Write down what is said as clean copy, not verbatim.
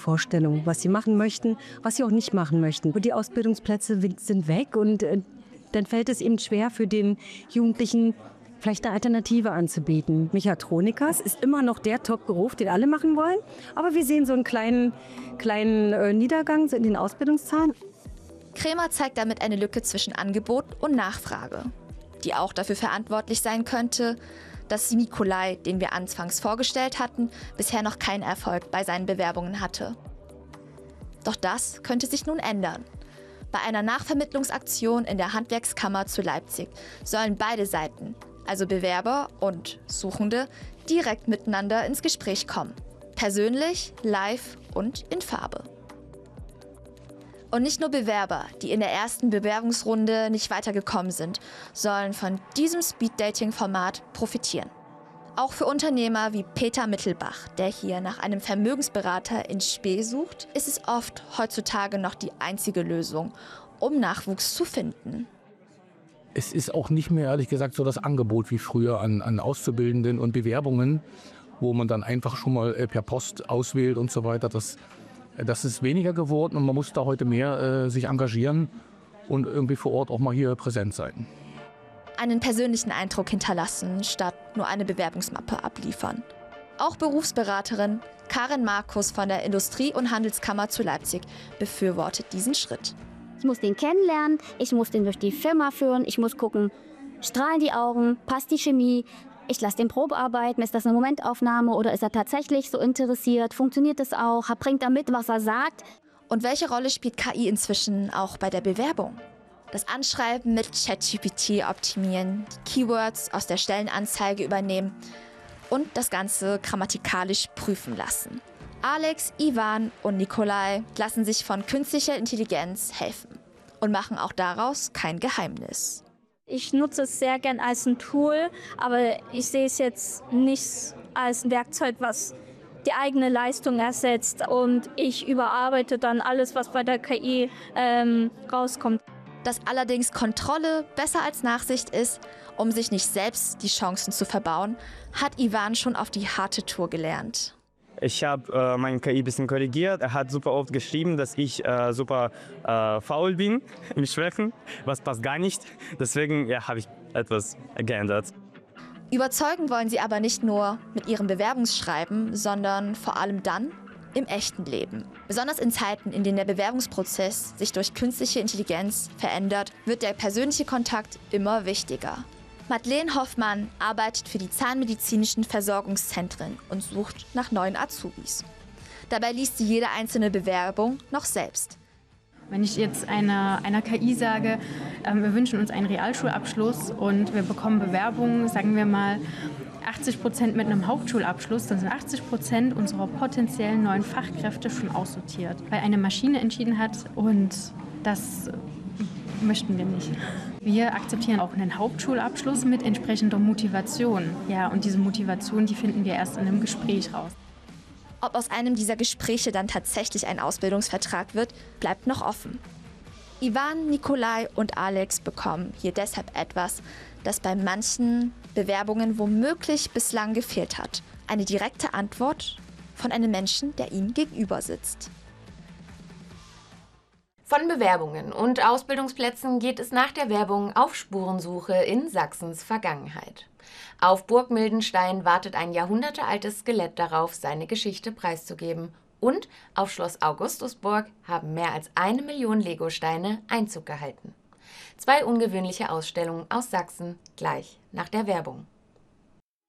Vorstellung, was sie machen möchten, was sie auch nicht machen möchten. Und die Ausbildungsplätze sind weg und dann fällt es eben schwer für den Jugendlichen, vielleicht eine Alternative anzubieten. Mechatronikas ist immer noch der Top-Beruf, den alle machen wollen. Aber wir sehen so einen kleinen Niedergang in den Ausbildungszahlen. Krämer zeigt damit eine Lücke zwischen Angebot und Nachfrage, die auch dafür verantwortlich sein könnte, dass Nikolai, den wir anfangs vorgestellt hatten, bisher noch keinen Erfolg bei seinen Bewerbungen hatte. Doch das könnte sich nun ändern. Bei einer Nachvermittlungsaktion in der Handwerkskammer zu Leipzig sollen beide Seiten, also Bewerber und Suchende, direkt miteinander ins Gespräch kommen. Persönlich, live und in Farbe. Und nicht nur Bewerber, die in der ersten Bewerbungsrunde nicht weitergekommen sind, sollen von diesem Speed-Dating-Format profitieren. Auch für Unternehmer wie Peter Mittelbach, der hier nach einem Vermögensberater in Spee sucht, ist es oft heutzutage noch die einzige Lösung, um Nachwuchs zu finden. Es ist auch nicht mehr, ehrlich gesagt, so das Angebot wie früher an Auszubildenden und Bewerbungen, wo man dann einfach schon mal per Post auswählt und so weiter. Das ist weniger geworden und man muss da heute mehr sich engagieren und irgendwie vor Ort auch mal hier präsent sein. Einen persönlichen Eindruck hinterlassen, statt nur eine Bewerbungsmappe abliefern. Auch Berufsberaterin Karin Markus von der Industrie- und Handelskammer zu Leipzig befürwortet diesen Schritt. Ich muss den kennenlernen, ich muss den durch die Firma führen, ich muss gucken, strahlen die Augen, passt die Chemie. Ich lasse den Probearbeiten, ist das eine Momentaufnahme oder ist er tatsächlich so interessiert? Funktioniert das auch? Bringt er mit, was er sagt? Und welche Rolle spielt KI inzwischen auch bei der Bewerbung? Das Anschreiben mit ChatGPT optimieren, die Keywords aus der Stellenanzeige übernehmen und das Ganze grammatikalisch prüfen lassen. Alex, Ivan und Nikolai lassen sich von künstlicher Intelligenz helfen und machen auch daraus kein Geheimnis. Ich nutze es sehr gern als ein Tool, aber ich sehe es jetzt nicht als ein Werkzeug, was die eigene Leistung ersetzt. Und ich überarbeite dann alles, was bei der KI rauskommt. Dass allerdings Kontrolle besser als Nachsicht ist, um sich nicht selbst die Chancen zu verbauen, hat Ivan schon auf die harte Tour gelernt. Ich habe meine KI ein bisschen korrigiert. Er hat super oft geschrieben, dass ich super faul bin im Schwächen. Was passt gar nicht. Deswegen habe ich etwas geändert. Überzeugen wollen sie aber nicht nur mit ihrem Bewerbungsschreiben, sondern vor allem dann im echten Leben. Besonders in Zeiten, in denen der Bewerbungsprozess sich durch künstliche Intelligenz verändert, wird der persönliche Kontakt immer wichtiger. Madeleine Hoffmann arbeitet für die zahnmedizinischen Versorgungszentren und sucht nach neuen Azubis. Dabei liest sie jede einzelne Bewerbung noch selbst. Wenn ich jetzt einer KI sage, wir wünschen uns einen Realschulabschluss und wir bekommen Bewerbungen, sagen wir mal 80% mit einem Hauptschulabschluss, dann sind 80% unserer potenziellen neuen Fachkräfte schon aussortiert, weil eine Maschine entschieden hat und das möchten wir nicht. Wir akzeptieren auch einen Hauptschulabschluss mit entsprechender Motivation. Ja, und diese Motivation, die finden wir erst in einem Gespräch raus. Ob aus einem dieser Gespräche dann tatsächlich ein Ausbildungsvertrag wird, bleibt noch offen. Ivan, Nikolai und Alex bekommen hier deshalb etwas, das bei manchen Bewerbungen womöglich bislang gefehlt hat. Eine direkte Antwort von einem Menschen, der ihnen gegenüber sitzt. Von Bewerbungen und Ausbildungsplätzen geht es nach der Werbung auf Spurensuche in Sachsens Vergangenheit. Auf Burg Mildenstein wartet ein jahrhundertealtes Skelett darauf, seine Geschichte preiszugeben. Und auf Schloss Augustusburg haben mehr als 1 Million Legosteine Einzug gehalten. 2 ungewöhnliche Ausstellungen aus Sachsen gleich nach der Werbung.